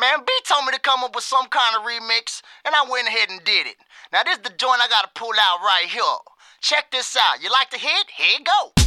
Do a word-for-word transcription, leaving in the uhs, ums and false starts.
Man, B told me to come up with some kind of remix, and I went ahead and did it. Now this is the joint I gotta pull out right here. Check this out. You like the hit? Here you go.